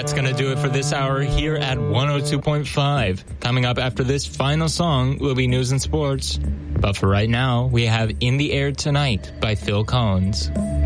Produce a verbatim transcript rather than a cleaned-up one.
That's going to do it for this hour here at one oh two point five. Coming up after this final song will be news and sports. But for right now, we have In the Air Tonight by Phil Collins.